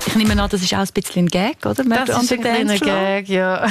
Ich nehme an, das ist auch ein bisschen ein Gag, oder? Das ist ein kleiner Gag, ja.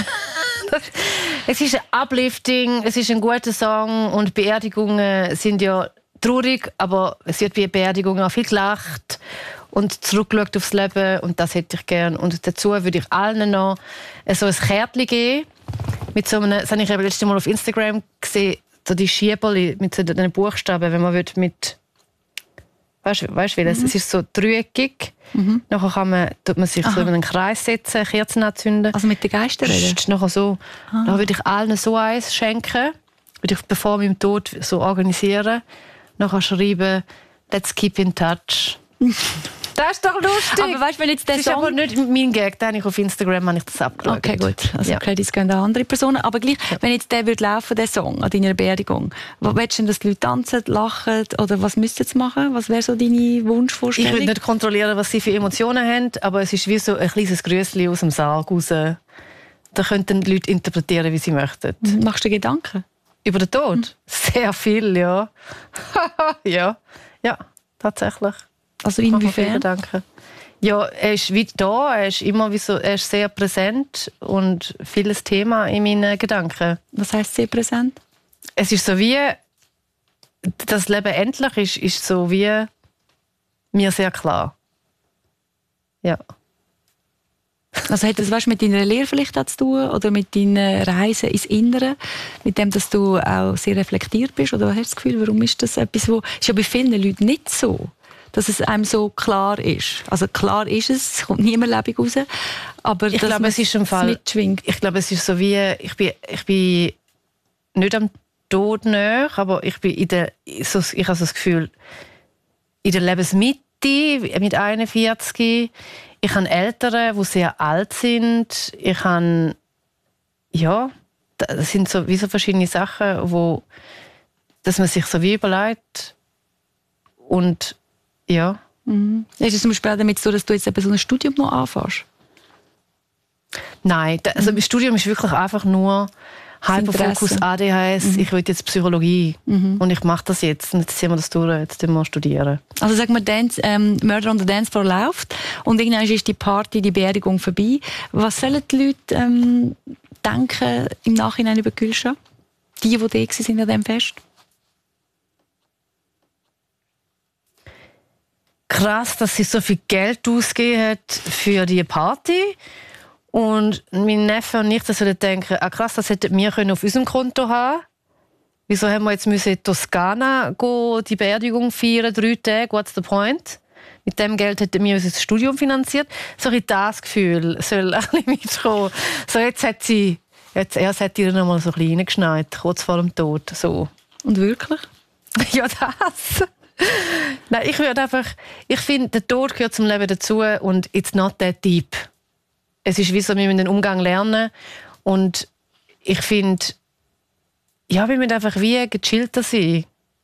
Es ist ein Uplifting, es ist ein guter Song und Beerdigungen sind ja traurig, aber es wird bei Beerdigungen auch viel gelacht und zurückgeschaut aufs Leben und das hätte ich gerne. Und dazu würde ich allen noch so ein Kärtchen geben. Mit so einem, das habe ich eben letztes Mal auf Instagram gesehen, so die Schieberli mit so den Buchstaben, wenn man mit... Weißt du, es ist so dreieckig. Nachher tut man sich so in einen Kreis setzen, Kerzen anzünden. Also mit den Geistern reden? Nachher so. Dann würde ich allen so eins schenken. Würde ich bevor meinem Tod so organisieren. Nachher schreiben, let's keep in touch. Das ist doch lustig. Aber weißt, wenn jetzt der das ist Song... aber nicht mein Gag. Den habe ich auf Instagram habe ich das abgeschaut. Okay, gut. Also Credits gehen an andere Personen. Aber gleich, wenn jetzt der würde laufen, der Song an deiner Beerdigung, willst du denn, dass die Leute tanzen, lachen oder was müssten sie machen? Was wäre so deine Wunschvorstellung? Ich würde nicht kontrollieren, was sie für Emotionen haben, aber es ist wie so ein kleines Grüßli aus dem Sarg raus. Da könnten die Leute interpretieren, wie sie möchten. Machst du dir Gedanken? Über den Tod? Sehr viel, ja. Ja, tatsächlich. Also inwiefern? Ja, er ist weit da, er ist sehr präsent und vieles Thema in meinen Gedanken. Was heisst sehr präsent? Es ist so wie, das Leben endlich ist so wie mir sehr klar. Ja. Also hat das mit deiner Lehre vielleicht auch zu tun oder mit deinen Reisen ins Innere, mit dem, dass du auch sehr reflektiert bist? Oder hast du das Gefühl, warum ist das etwas, wo ist ja bei vielen Leuten nicht so, dass es einem so klar ist? Also klar ist es kommt niemand lebendig raus, aber ich glaube, es ist im Fall mitschwingt. Ich glaube, es ist so wie, ich bin nicht am Tod nahe, aber ich habe so das Gefühl, in der Lebensmitte mit 41. Ich habe Eltern, die sehr alt sind. Ich habe, das sind so verschiedene Sachen, dass man sich so wie überlegt. Und ja. Ist es zum Beispiel damit so, dass du jetzt eben so ein Studium noch anfängst? Nein, also das Studium ist wirklich einfach nur Hyperfokus ADHS. Ich will jetzt Psychologie und ich mache das jetzt. Und jetzt ziehen wir das durch, jetzt wir studieren. Also sagen wir, Murder on the Dance Floor läuft und irgendwann ist die Party, die Beerdigung vorbei. Was sollen die Leute denken im Nachhinein über Gülşah? Die da sind an diesem Fest? Krass, dass sie so viel Geld ausgegeben hat für diese Party. Und mein Neffe und ich denken, krass, das hätten wir auf unserem Konto haben. Wieso haben wir jetzt in Toskana die Beerdigung feiern, 3 Tage, what's the point? Mit dem Geld hätten wir unser Studium finanziert. So ein das Gefühl soll ein bisschen mitkommen. So erst hat ihr noch mal so ein bisschen reingeschneit, kurz vor dem Tod. So. Und wirklich? Ja, das. Nein, ich finde, der Tod gehört zum Leben dazu und it's not that deep. Es ist wie so, wir müssen den Umgang lernen. Und ich finde, wir müssen einfach wie gechillter sein.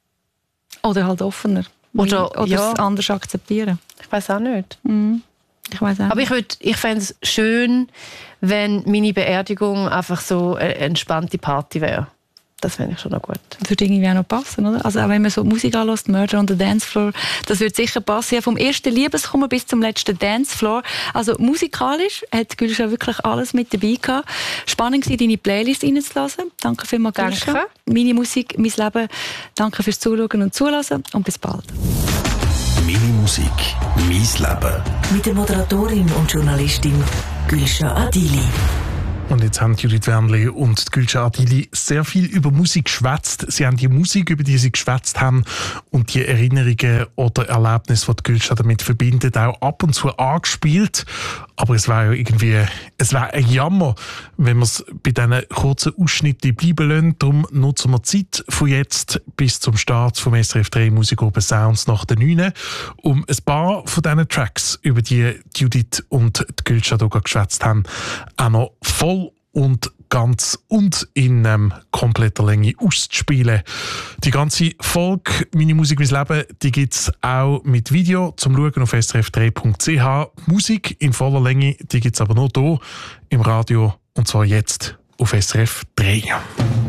Oder halt offener. Oder es anders akzeptieren. Ich weiß auch nicht. Ich weiss auch. Aber ich fände es schön, wenn meine Beerdigung einfach so eine entspannte Party wäre. Das fände ich schon noch gut. Das würde irgendwie auch noch passen, oder? Also auch wenn man so Musik anhört, Murder on the Dance Floor, das würde sicher passen. Ja, vom ersten Liebeskummer bis zum letzten Dancefloor. Also musikalisch hat Gülşah wirklich alles mit dabei gehabt. Spannend war, deine Playlist reinzulassen. Danke vielmals, Gülşah. Danke. Meine Musik, mein Leben. Danke fürs Zuschauen und Zulassen und bis bald. Meine Musik, mein Leben. Mit der Moderatorin und Journalistin Gülşah Adili. Und jetzt haben Judith Wernli und Gülşah Adili sehr viel über Musik geschwätzt. Sie haben die Musik, über die sie geschwätzt haben, und die Erinnerungen oder Erlebnisse, die Gülşah damit verbindet, auch ab und zu angespielt. Aber es wäre ja ein Jammer, wenn wir es bei diesen kurzen Ausschnitten bleiben lassen. Darum nutzen wir die Zeit von jetzt bis zum Start vom SRF 3 Musikgruppe Sounds nach der 9, um ein paar von diesen Tracks, über die Judith und die Gülşah hier geschwätzt haben, auch noch voll und ganz und in kompletter Länge auszuspielen. Die ganze Folge «Meine Musik, mein Leben», die gibt es auch mit Video zum Schauen auf srf3.ch. Musik in voller Länge, die gibt es aber nur hier im Radio, und zwar jetzt auf SRF 3.